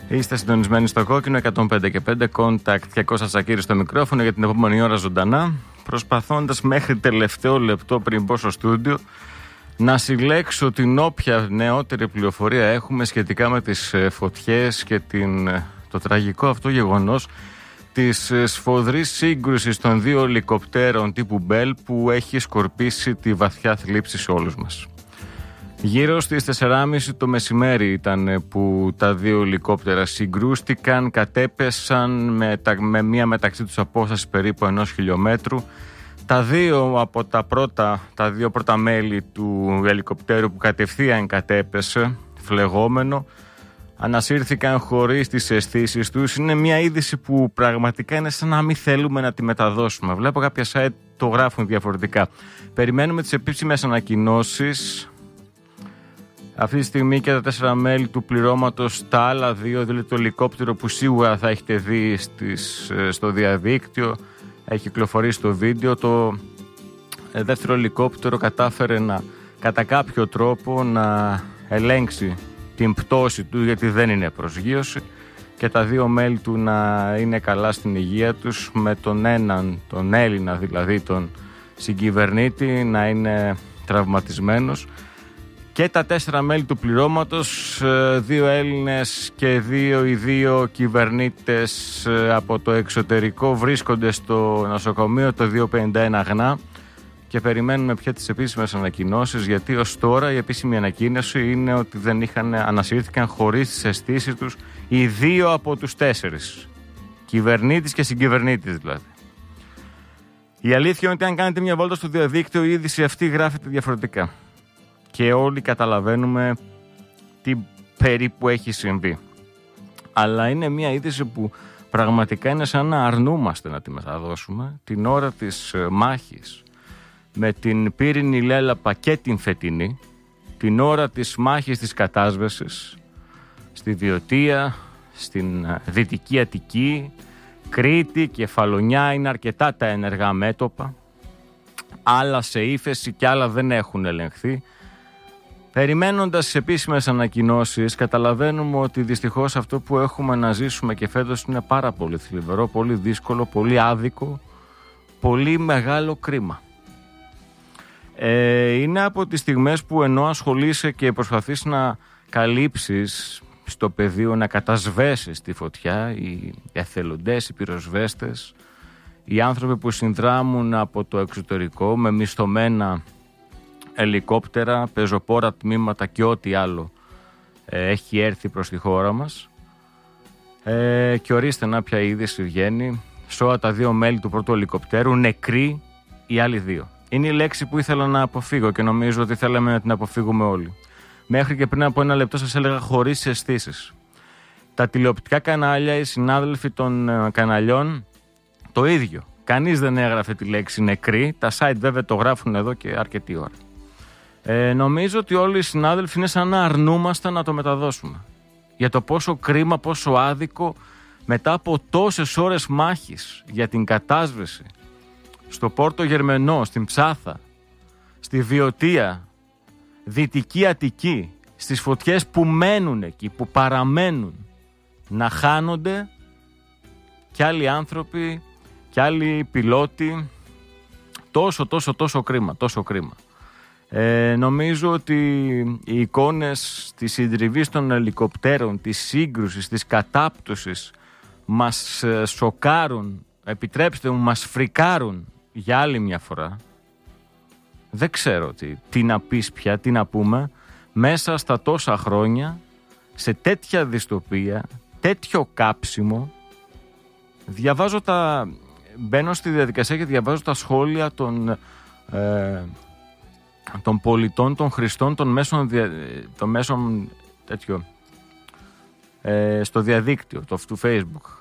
Είστε συντονισμένοι στο κόκκινο 105 και 5 Contact και Κώστα Τσακίρη στο μικρόφωνο για την επόμενη ώρα ζωντανά, προσπαθώντας μέχρι τελευταίο λεπτό πριν μπω στο στούντιο να συλλέξω την όποια νεότερη πληροφορία έχουμε σχετικά με τις φωτιές και το τραγικό αυτό γεγονός της σφοδρής σύγκρουσης των δύο ελικοπτέρων τύπου Bell που έχει σκορπίσει τη βαθιά θλίψη σε όλους μας. Γύρω στις 4.30 το μεσημέρι ήταν που τα δύο ελικόπτερα συγκρούστηκαν, κατέπεσαν με μία μεταξύ τους απόσταση περίπου 1 χιλιόμετρου. Τα δύο πρώτα μέλη του ελικοπτέρου που κατευθείαν κατέπεσε, φλεγόμενο, ανασύρθηκαν χωρίς τις αισθήσεις τους. Είναι μια είδηση που πραγματικά είναι σαν να μην θέλουμε να τη μεταδώσουμε. Βλέπω κάποια site το γράφουν διαφορετικά. Περιμένουμε τις επίσημες ανακοινώσεις. Αυτή τη στιγμή και τα 4 μέλη του πληρώματος, τα άλλα δύο, δηλαδή το ελικόπτερο που σίγουρα θα έχετε δει στο διαδίκτυο, έχει κυκλοφορήσει το βίντεο. Το δεύτερο ελικόπτερο κατάφερε κατά κάποιο τρόπο να ελέγξει την πτώση του, γιατί δεν είναι προσγείωση, και τα δύο μέλη του να είναι καλά στην υγεία τους, με τον έναν, τον Έλληνα δηλαδή, τον συγκυβερνήτη, να είναι τραυματισμένος. Και τα 4 μέλη του πληρώματος, 2 Έλληνες και οι δύο κυβερνήτες από το εξωτερικό, βρίσκονται στο νοσοκομείο το 251 Γνά και περιμένουμε πια τις επίσημες ανακοινώσεις, γιατί ως τώρα η επίσημη ανακοίνωση είναι ότι ανασύρθηκαν χωρίς τις αισθήσεις τους οι 2 από τους 4, κυβερνήτης και συγκυβερνήτης δηλαδή. Η αλήθεια είναι ότι αν κάνετε μια βόλτα στο διαδίκτυο, η είδηση αυτή γράφεται διαφορετικά και όλοι καταλαβαίνουμε τι περίπου έχει συμβεί. Αλλά είναι μια είδηση που πραγματικά είναι σαν να αρνούμαστε να τη μεταδώσουμε την ώρα της μάχης με την πύρινη λέλαπα και την φετινή, την ώρα της μάχης της κατάσβεσης στη Βιωτία, στην Δυτική Αττική, Κρήτη, Κεφαλονιά. Είναι αρκετά τα ενεργά μέτωπα, άλλα σε ύφεση και άλλα δεν έχουν ελεγχθεί. Περιμένοντας τις επίσημες ανακοινώσεις, καταλαβαίνουμε ότι δυστυχώς αυτό που έχουμε να ζήσουμε και φέτος είναι πάρα πολύ θλιβερό, πολύ δύσκολο, πολύ άδικο, πολύ μεγάλο κρίμα. Είναι από τις στιγμές που ενώ ασχολείσαι και προσπαθείς να καλύψεις στο πεδίο, να κατασβέσεις τη φωτιά, οι εθελοντές, οι πυροσβέστες, οι άνθρωποι που συνδράμουν από το εξωτερικό με μισθωμένα ελικόπτερα, πεζοπόρα τμήματα και ό,τι άλλο έχει έρθει προς τη χώρα μας, και ορίστε να ποια είδηση βγαίνει. Σώα τα 2 μέλη του πρώτου ελικοπτέρου, νεκροί οι άλλοι 2. Είναι η λέξη που ήθελα να αποφύγω και νομίζω ότι θέλαμε να την αποφύγουμε όλοι. Μέχρι και πριν από 1 λεπτό σας έλεγα χωρίς αισθήσεις. Τα τηλεοπτικά κανάλια, οι συνάδελφοι των καναλιών, το ίδιο. Κανείς δεν έγραφε τη λέξη νεκροί. Τα site βέβαια το γράφουν εδώ και αρκετή ώρα. Νομίζω ότι όλοι οι συνάδελφοι είναι σαν να αρνούμαστε να το μεταδώσουμε. Για το πόσο κρίμα, πόσο άδικο, μετά από τόσες ώρες μάχης για την κατάσβεση στο Πόρτο Γερμενό, στην Ψάθα, στη Βιωτία, Δυτική Αττική, στις φωτιές που μένουν εκεί, που παραμένουν, να χάνονται κι άλλοι άνθρωποι κι άλλοι πιλότοι. Τόσο κρίμα. Νομίζω ότι οι εικόνες της συντριβής των ελικοπτέρων, της σύγκρουσης, της κατάπτωσης μας σοκάρουν, επιτρέψτε μου, μας φρικάρουν για άλλη μια φορά. Δεν ξέρω τι να πεις πια, τι να πούμε μέσα στα τόσα χρόνια, σε τέτοια δυστοπία, τέτοιο κάψιμο. Μπαίνω στη διαδικασία και διαβάζω τα σχόλια των πολιτών, των χρηστών, των μέσων τέτοιο, στο διαδίκτυο, του Facebook.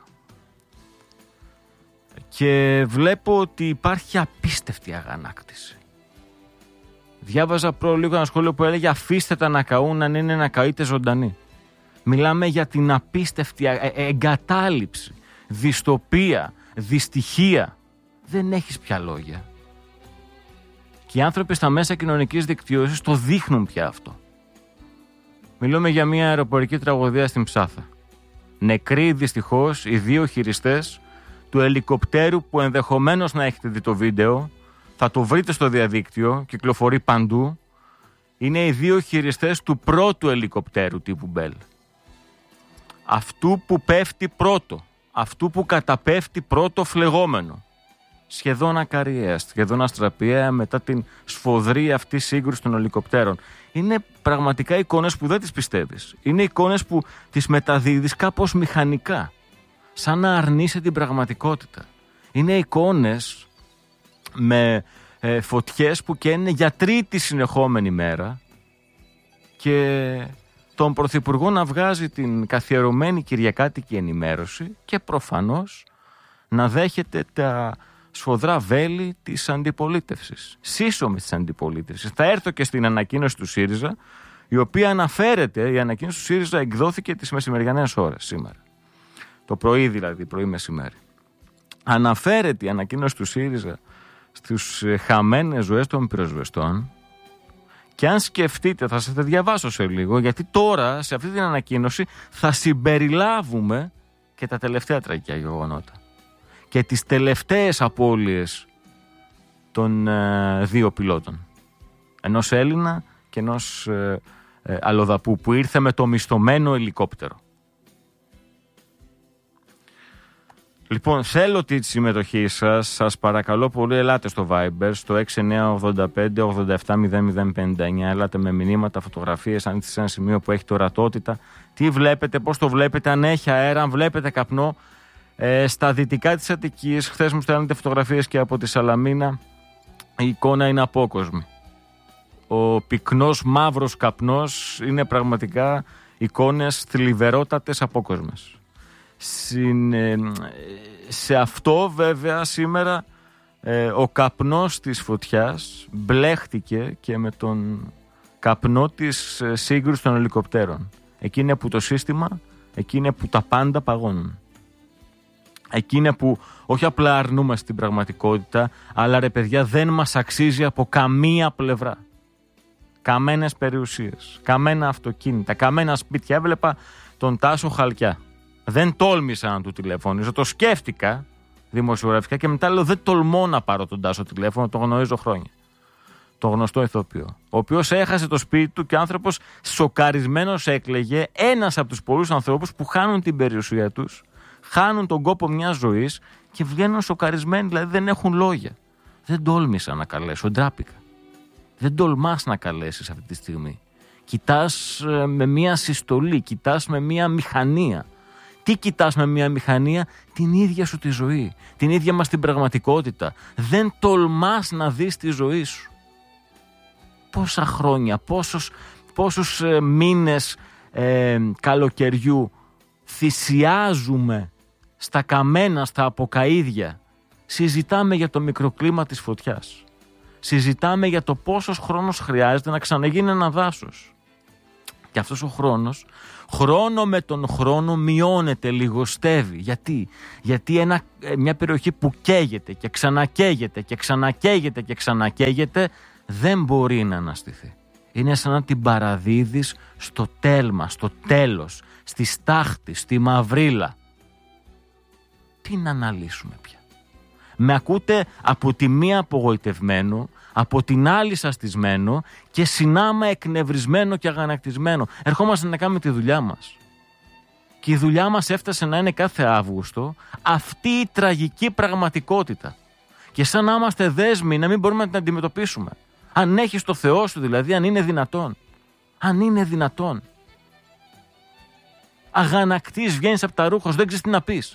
Και βλέπω ότι υπάρχει απίστευτη αγανάκτηση. Διάβαζα λίγο ένα σχόλιο που έλεγε αφήστε τα να καούν, αν είναι να καείτε ζωντανοί. Μιλάμε για την απίστευτη εγκατάλειψη, δυστοπία, δυστυχία. Δεν έχεις πια λόγια. Και οι άνθρωποι στα μέσα κοινωνικής δικτύωσης το δείχνουν πια αυτό. Μιλούμε για μια αεροπορική τραγωδία στην Ψάθα. Νεκροί δυστυχώς οι 2 χειριστές του ελικοπτέρου που ενδεχομένως να έχετε δει το βίντεο. Θα το βρείτε στο διαδίκτυο, κυκλοφορεί παντού. Είναι οι 2 χειριστές του πρώτου ελικοπτέρου τύπου Bell. Αυτού που πέφτει πρώτο, αυτού που καταπέφτει πρώτο φλεγόμενο. Σχεδόν ακαριέα, σχεδόν αστραπιαία μετά την σφοδρή αυτή σύγκρουση των ελικοπτέρων. Είναι πραγματικά εικόνες που δεν τις πιστεύεις. Είναι εικόνες που τις μεταδίδεις κάπως μηχανικά, σαν να αρνείσαι την πραγματικότητα. Είναι εικόνες με φωτιές που καίνε για 3η συνεχόμενη μέρα και τον Πρωθυπουργό να βγάζει την καθιερωμένη κυριακάτικη ενημέρωση και προφανώς να δέχεται τα σφοδρά βέλη της αντιπολίτευσης, σύσσωμης της αντιπολίτευσης. Θα έρθω και στην ανακοίνωση του ΣΥΡΙΖΑ, η οποία αναφέρεται, η ανακοίνωση του ΣΥΡΙΖΑ εκδόθηκε τις μεσημεριανές ώρες σήμερα. Το πρωί δηλαδή, πρωί μεσημέρι. Αναφέρεται η ανακοίνωση του ΣΥΡΙΖΑ στους χαμένες ζωές των πυροσβεστών και αν σκεφτείτε, θα σας τα διαβάσω σε λίγο, γιατί τώρα σε αυτή την ανακοίνωση θα συμπεριλάβουμε και τα τελευταία τραγικά γεγονότα και τις τελευταίες απώλειες των 2 πιλότων, ενός Έλληνα και ενός αλλοδαπού που ήρθε με το μισθωμένο ελικόπτερο. Λοιπόν, θέλω τη συμμετοχή σας. Σας παρακαλώ πολύ, ελάτε στο Viber, στο 6985-870059. Ελάτε με μηνύματα, φωτογραφίες, αν είστε σε ένα σημείο που έχετε ορατότητα. Τι βλέπετε, πώς το βλέπετε, αν έχει αέρα, αν βλέπετε καπνό. Στα δυτικά της Αττικής, χθες μου στέλνετε φωτογραφίες και από τη Σαλαμίνα. Η εικόνα είναι απόκοσμη. Ο πυκνός μαύρος καπνός είναι πραγματικά εικόνες θλιβερότατες απόκοσμες. Σε αυτό βέβαια σήμερα ο καπνός της φωτιάς μπλέχτηκε και με τον καπνό της σύγκρουσης των ελικοπτέρων. Εκεί είναι που το σύστημα, εκεί είναι που τα πάντα παγώνουν. Εκεί είναι που όχι απλά αρνούμαστε την πραγματικότητα, αλλά ρε παιδιά δεν μας αξίζει από καμία πλευρά. Καμένες περιουσίες, καμένα αυτοκίνητα, καμένα σπίτια. Έβλεπα τον Τάσο Χαλκιά. Δεν τόλμησα να του τηλεφωνήσω, το σκέφτηκα δημοσιογραφικά και μετά λέω δεν τολμώ να πάρω τον Τάσο τηλέφωνο, τον γνωρίζω χρόνια. Τον γνωστό ηθοποιό, ο οποίος έχασε το σπίτι του και ο άνθρωπος σοκαρισμένος έκλαιγε, ένας από τους πολλούς ανθρώπους που χάνουν την περιουσία τους, χάνουν τον κόπο μιας ζωής και βγαίνουν σοκαρισμένοι, δηλαδή δεν έχουν λόγια. Δεν τόλμησα να καλέσω, ντράπηκα. Δεν τολμάς να καλέσεις αυτή τη στιγμή. Κοιτάς με μια συστολή, κοιτάς με μια μηχανία. Τι κοιτάς με μια μηχανία? Την ίδια σου τη ζωή, την ίδια μας την πραγματικότητα. Δεν τολμάς να δεις τη ζωή σου. Πόσα χρόνια, πόσους μήνες καλοκαιριού θυσιάζουμε στα καμένα, στα αποκαΐδια. Συζητάμε για το μικροκλίμα της φωτιάς. Συζητάμε για το πόσος χρόνος χρειάζεται να ξαναγίνει ένα δάσος. Και αυτός ο χρόνος, χρόνο με τον χρόνο μειώνεται, λιγοστεύει. Γιατί μια περιοχή που καίγεται και ξανακαίγεται και ξανακαίγεται και ξανακαίγεται δεν μπορεί να αναστηθεί. Είναι σαν να την παραδίδεις στο τέλμα, στο τέλος, στη στάχτη, στη μαυρίλα. Τι να αναλύσουμε πια? Με ακούτε από τη μία απογοητευμένο, από την άλλη σαστισμένο και συνάμα εκνευρισμένο και αγανακτισμένο. Ερχόμαστε να κάνουμε τη δουλειά μας. Και η δουλειά μας έφτασε να είναι κάθε Αύγουστο αυτή η τραγική πραγματικότητα. Και σαν να είμαστε δέσμοι να μην μπορούμε να την αντιμετωπίσουμε. Αν έχεις το Θεό σου δηλαδή, αν είναι δυνατόν. Αν είναι δυνατόν. Αγανακτής, βγαίνεις από τα ρούχα σου, δεν ξέρεις τι να πεις.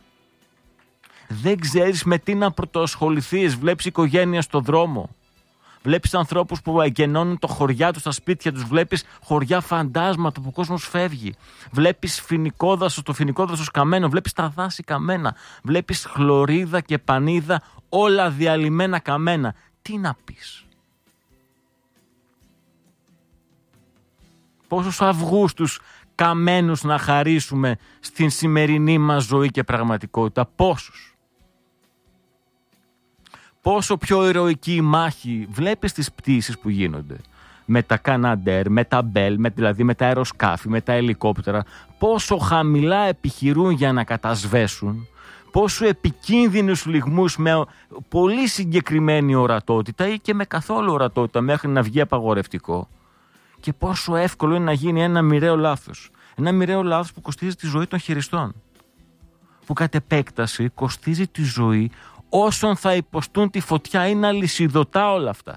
Δεν ξέρεις με τι να πρωτοασχοληθείς. Βλέπεις οικογένεια στο δρόμο. Βλέπεις ανθρώπους που εγκαινώνουν το χωριά τους, τα σπίτια τους. Βλέπεις χωριά φαντάσματα που ο κόσμος φεύγει. Βλέπεις φοινικό δάσος, το φοινικό δάσος καμένο. Βλέπεις τα δάση καμένα. Βλέπεις χλωρίδα και πανίδα, όλα διαλυμένα καμένα. Τι να πεις? Πόσους Αυγούστους καμένους να χαρίσουμε στην σημερινή μας ζωή και πραγματικότητα? Πόσους? Πόσο πιο ηρωική η μάχη. Βλέπεις τις πτήσεις που γίνονται. με τα Καναντέρ, με τα Μπέλ, δηλαδή με τα αεροσκάφη, με τα ελικόπτερα, πόσο χαμηλά επιχειρούν για να κατασβέσουν, πόσο επικίνδυνους λιγμούς με πολύ συγκεκριμένη ορατότητα ή και με καθόλου ορατότητα μέχρι να βγει απαγορευτικό, και πόσο εύκολο είναι να γίνει ένα μοιραίο λάθος. Ένα μοιραίο λάθος που κοστίζει τη ζωή των χειριστών, που κατ' επέκταση κοστίζει τη ζωή όσων θα υποστούν τη φωτιά. Είναι αλυσιδωτά όλα αυτά.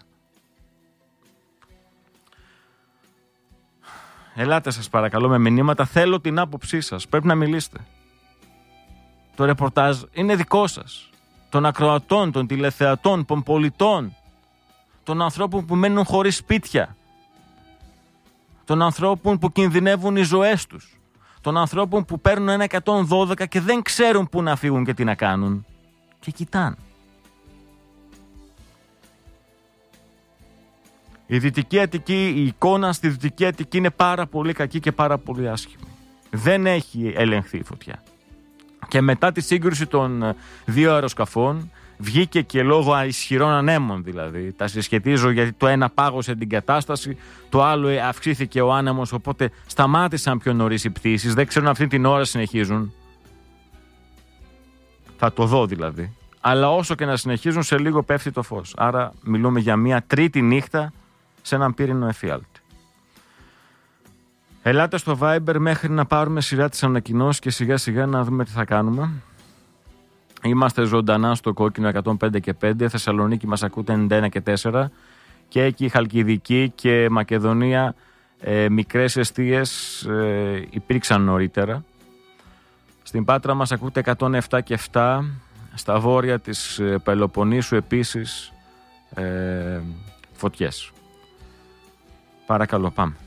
Ελάτε σας παρακαλώ με μηνύματα, θέλω την άποψή σας, πρέπει να μιλήσετε. Το ρεπορτάζ είναι δικό σας, των ακροατών, των τηλεθεατών, των πολιτών, των ανθρώπων που μένουν χωρίς σπίτια, των ανθρώπων που κινδυνεύουν οι ζωές τους, των ανθρώπων που παίρνουν ένα 112 και δεν ξέρουν πού να φύγουν και τι να κάνουν και κοιτάνε. Η Δυτική Αττική, η εικόνα στη Δυτική Αττική είναι πάρα πολύ κακή και πάρα πολύ άσχημη. Δεν έχει ελεγχθεί η φωτιά. Και μετά τη σύγκρουση των δύο αεροσκαφών βγήκε και λόγω ισχυρών ανέμων, δηλαδή. Τα συσχετίζω γιατί το ένα πάγωσε την κατάσταση, το άλλο αυξήθηκε ο άνεμος, οπότε σταμάτησαν πιο νωρίς οι πτήσεις. Δεν ξέρουν αυτή την ώρα συνεχίζουν. Θα το δω δηλαδή. Αλλά όσο και να συνεχίζουν, σε λίγο πέφτει το φως. Άρα μιλούμε για μια τρίτη νύχτα σε έναν πύρινο εφιάλτη. Ελάτε στο Viber μέχρι να πάρουμε σειρά τις ανακοινώσεις και σιγά σιγά να δούμε τι θα κάνουμε. Είμαστε ζωντανά στο κόκκινο 105 και 5, Θεσσαλονίκη μας ακούτε 91 και 4 και εκεί Χαλκιδική και Μακεδονία μικρές εστίες υπήρξαν νωρίτερα. Στην Πάτρα μας ακούτε 107 και 7, στα βόρεια της Πελοποννήσου επίσης φωτιές. Παρακαλώ, πάμε.